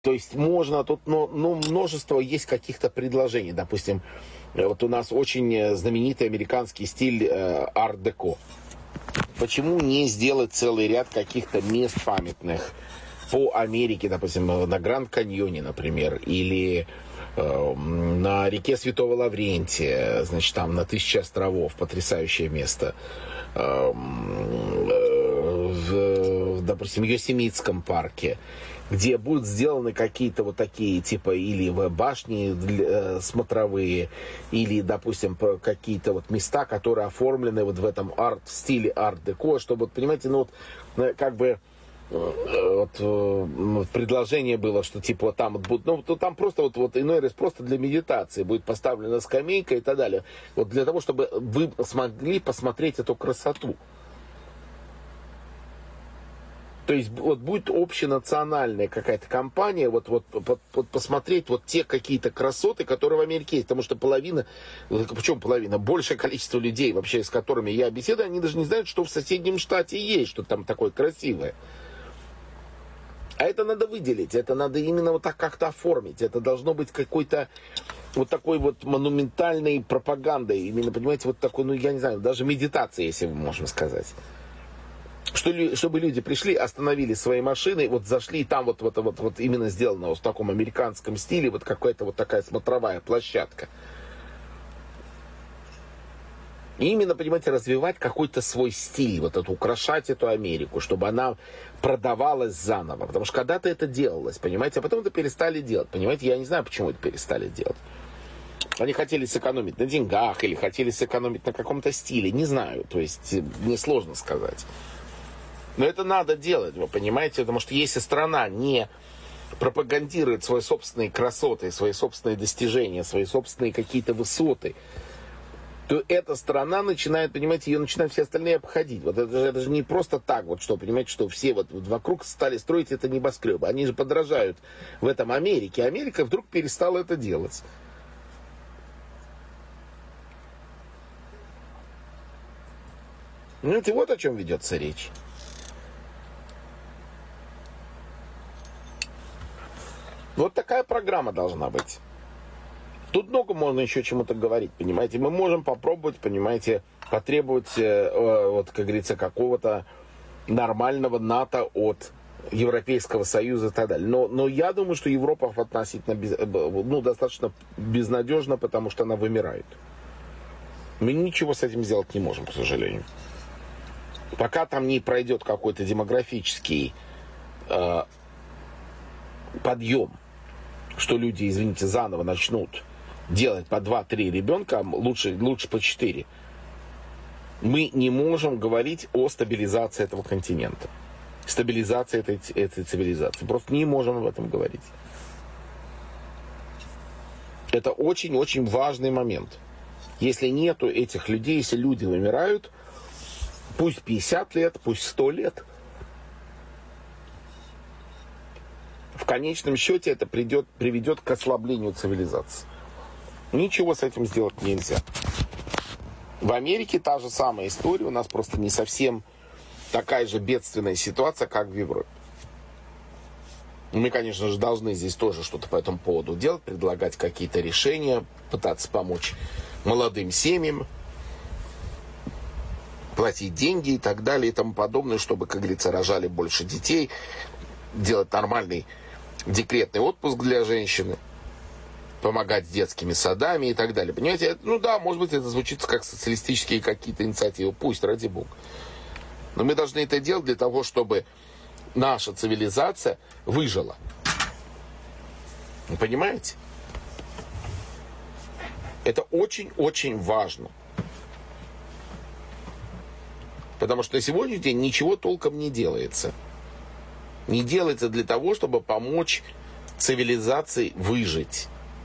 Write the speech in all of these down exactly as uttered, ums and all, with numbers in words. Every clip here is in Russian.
То есть можно тут, ну, ну, множество есть каких-то предложений. Допустим, вот у нас очень знаменитый американский стиль э, арт-деко. Почему не сделать целый ряд каких-то мест памятных по Америке, допустим, на Гранд-Каньоне, например, или э, на реке Святого Лаврентия, значит, там на Тысяче островов, потрясающее место. Э, в, допустим, в Йосемитском парке, где будут сделаны какие-то вот такие, типа, или башни э, смотровые, или, допустим, какие-то вот места, которые оформлены вот в этом арт, в стиле арт-деко, чтобы, вот, понимаете, ну вот, как бы, вот, вот предложение было, что, типа, вот там вот будут, ну, то там просто вот, вот иной раз просто для медитации будет поставлена скамейка и так далее. Вот для того, чтобы вы смогли посмотреть эту красоту. То есть вот будет общенациональная какая-то компания, вот, вот, вот, вот посмотреть вот те какие-то красоты, которые в Америке есть. Потому что половина, почему половина, большее количество людей, вообще с которыми я беседую, они даже не знают, что в соседнем штате есть, что там такое красивое. А это надо выделить, это надо именно вот так как-то оформить. Это должно быть какой-то вот такой вот монументальной пропагандой. Именно, понимаете, вот такой, ну я не знаю, даже медитация, если мы можем сказать. Что, чтобы люди пришли, остановили свои машины, вот зашли, и там вот, вот, вот, вот именно сделано вот в таком американском стиле, вот какая-то вот такая смотровая площадка. И именно, понимаете, развивать какой-то свой стиль, вот эту, украшать эту Америку, чтобы она продавалась заново. Потому что когда-то это делалось, понимаете, а потом это перестали делать. Понимаете, я не знаю, почему это перестали делать. Они хотели сэкономить на деньгах или хотели сэкономить на каком-то стиле, не знаю, то есть мне сложно сказать. Но это надо делать, вы понимаете, потому что если страна не пропагандирует свои собственные красоты, свои собственные достижения, свои собственные какие-то высоты, то эта страна начинает, понимаете, ее начинают все остальные обходить. Вот это же, это же не просто так, вот что, понимаете, что все вот, вот вокруг стали строить это небоскребы. Они же подражают в этом Америке. Америка вдруг перестала это делать. Понимаете, вот о чем ведется речь. Вот такая программа должна быть. Тут много можно еще чему-то говорить, понимаете. Мы можем попробовать, понимаете, потребовать, э, вот, как говорится, какого-то нормального НАТО от Европейского Союза и так далее. Но, но я думаю, что Европа относительно без, ну, достаточно безнадежна, потому что она вымирает. Мы ничего с этим сделать не можем, к сожалению. Пока там не пройдет какой-то демографический э, подъем, что люди, извините, заново начнут делать по два-три ребенка, лучше, лучше по четыре, мы не можем говорить о стабилизации этого континента, стабилизации этой, этой цивилизации. Просто не можем об этом говорить. Это очень-очень важный момент. Если нету этих людей, если люди вымирают, пусть пятьдесят лет, пусть сто лет, в конечном счете это придет, приведет к ослаблению цивилизации. Ничего с этим сделать нельзя. В Америке та же самая история, у нас просто не совсем такая же бедственная ситуация, как в Европе. Мы, конечно же, должны здесь тоже что-то по этому поводу делать, предлагать какие-то решения, пытаться помочь молодым семьям, платить деньги и так далее и тому подобное, чтобы, как говорится, рожали больше детей, делать нормальный декретный отпуск для женщины, помогать с детскими садами и так далее. Понимаете, ну да, может быть, это звучит как социалистические какие-то инициативы, пусть, ради бога. Но мы должны это делать для того, чтобы наша цивилизация выжила. Вы понимаете? Это очень-очень важно. Потому что на сегодняшний день ничего толком не делается. Не делается для того, чтобы помочь цивилизации выжить.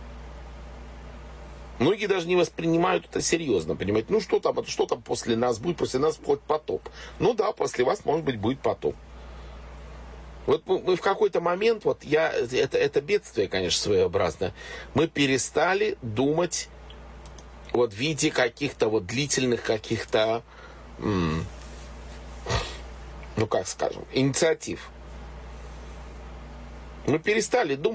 Многие даже не воспринимают это серьезно, понимаете? Ну что там, что там после нас будет? После нас будет потоп. Ну да, после вас, может быть, будет потоп. Вот мы, мы в какой-то момент, вот я, это, это бедствие, конечно, своеобразное, мы перестали думать вот в виде каких-то вот длительных каких-то, м- ну как скажем, инициатив. Мы перестали думать.